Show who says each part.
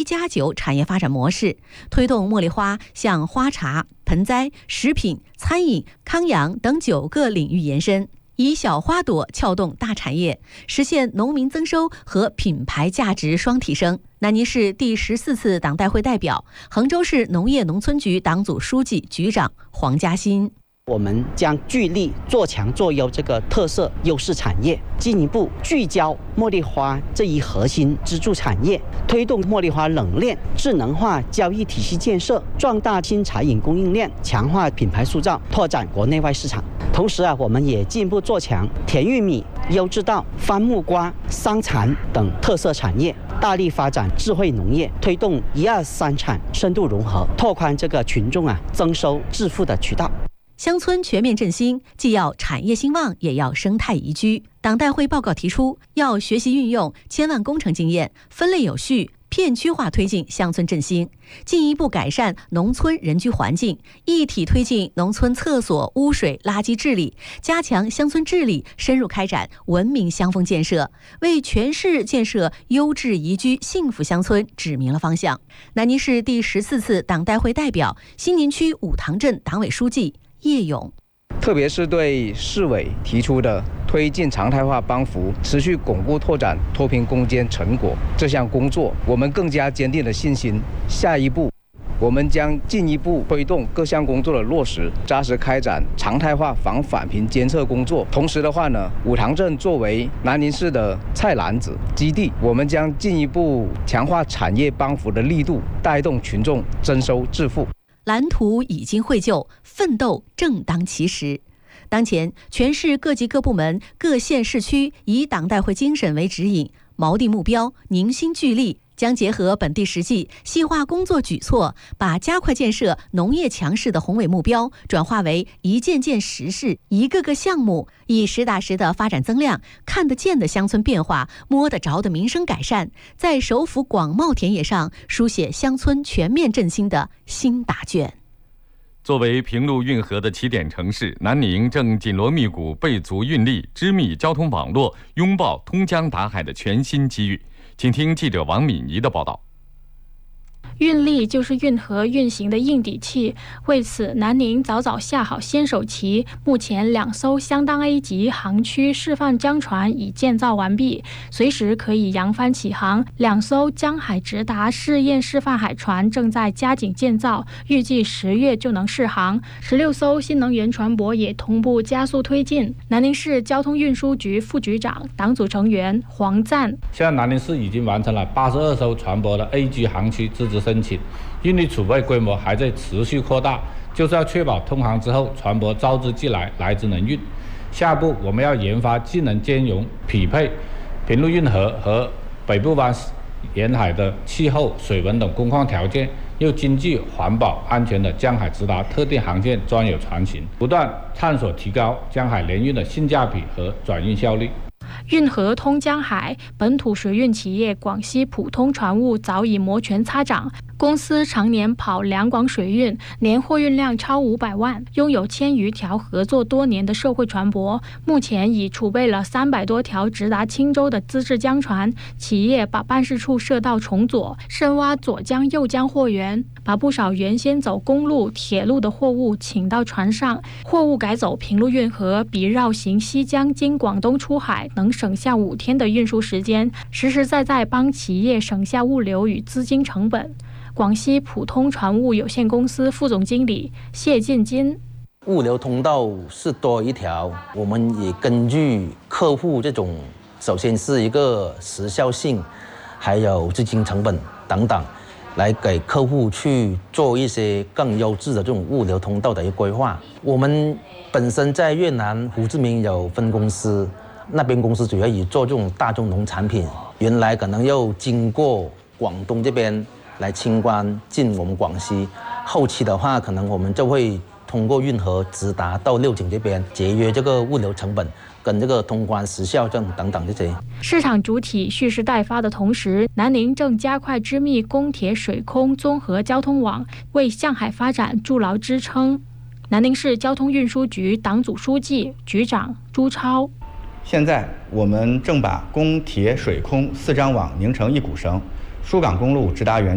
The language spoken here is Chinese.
Speaker 1: 加9产业发展模式，推动茉莉花向花茶、盆栽、食品、餐饮、康养等9个领域延伸，以小花朵撬动大产业，实现农民增收和品牌价值双提升。南宁市第14次党代会代表、衡州市农业农村局党组书记、局长黄嘉欣。
Speaker 2: 我们将聚力做强做优这个特色优势产业，进一步聚焦茉莉花这一核心支柱产业，推动茉莉花冷链智能化交易体系建设，壮大新茶饮供应链，强化品牌塑造，拓展国内外市场。同时我们也进一步做强甜玉米、优质稻、番木瓜、桑蚕等特色产业，大力发展智慧农业，推动1、2、3产深度融合，拓宽这个群众增收致富的渠道。
Speaker 1: 乡村全面振兴，既要产业兴旺，也要生态宜居。党代会报告提出，要学习运用千万工程经验，分类有序、片区化推进乡村振兴，进一步改善农村人居环境，一体推进农村厕所、污水、垃圾治理，加强乡村治理，深入开展文明乡风建设，为全市建设优质宜居幸福乡村指明了方向。南宁市第14次党代会代表、西宁区武塘镇党委书记叶勇，
Speaker 3: 特别是对市委提出的推进常态化帮扶、持续巩固拓展脱贫攻坚成果这项工作，我们更加坚定了信心。下一步，我们将进一步推动各项工作的落实，扎实开展常态化防返贫监测工作。同时的话呢，武塘镇作为南宁市的菜篮子基地，我们将进一步强化产业帮扶的力度，带动群众增收致富。
Speaker 1: 蓝图已经绘就，奋斗正当其时。当前，全市各级各部门、各县市区以党代会精神为指引，锚定目标，凝心聚力，将结合本地实际，细化工作举措，把加快建设农业强市的宏伟目标转化为一件件实事，一个个项目，以实打实的发展增量、看得见的乡村变化、摸得着的民生改善，在首府广袤田野上书写乡村全面振兴的新答卷。
Speaker 4: 作为平陆运河的起点城市，南宁正紧锣密鼓备足运力，织密交通网络，拥抱通江达海的全新机遇。请听记者王敏仪的报道。
Speaker 5: 运力就是运河运行的硬底气，为此南宁早早下好先手棋。目前2艘相当 A 级航区示范江船已建造完毕，随时可以扬帆起航。2艘江海直达试验示范海船正在加紧建造，预计10月就能试航。16艘新能源船舶也同步加速推进。南宁市交通运输局副局长、党组成员黄赞：
Speaker 6: 现在南宁市已经完成了82艘船舶的 A 级航区资质申请，运力储备规模还在持续扩大，就是要确保通航之后船舶招之即来，来之能运。下一步我们要研发既能兼容匹配平陆运河和北部湾沿海的气候、水文等工况条件，又经济、环保、安全的江海直达特定航线专有船型，不断探索提高江海联运的性价比和转运效率。
Speaker 5: 运河通江海，本土水运企业广西普通船务早已摩拳擦掌。公司常年跑两广水运，年货运量超500万，拥有1000余条合作多年的社会船舶。目前已储备了300多条直达青州的资质江船。企业把办事处设到崇左，深挖左江右江货源，把不少原先走公路、铁路的货物请到船上，货物改走平陆运河，比绕行西江经广东出海能省下5天的运输时间，实实在在帮企业省下物流与资金成本。广西普通船务有限公司副总经理谢建金：
Speaker 7: 物流通道是多一条，我们也根据客户这种，首先是一个时效性，还有资金成本等等，来给客户去做一些更优质的这种物流通道的一个规划。我们本身在越南胡志明有分公司，那边公司主要以做这种大宗农产品，原来可能又经过广东这边来清关进我们广西，后期的话可能我们就会通过运河直达到六井这边，节约这个物流成本跟这个通关时效等等这些。
Speaker 5: 市场主体蓄势待发的同时，南宁正加快织密公铁水空综合交通网，为向海发展筑牢支撑。南宁市交通运输局党组书记、局长朱超：
Speaker 8: 现在我们正把公铁水空4张网拧成一股绳，疏港公路直达原